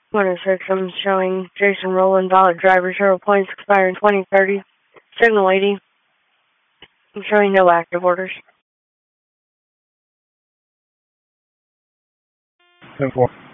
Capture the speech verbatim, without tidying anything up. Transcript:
one oh six, I'm showing Jason Rowland, valid driver, zero points, expiring twenty thirty. Signal eighty. I'm showing no active orders. ten four.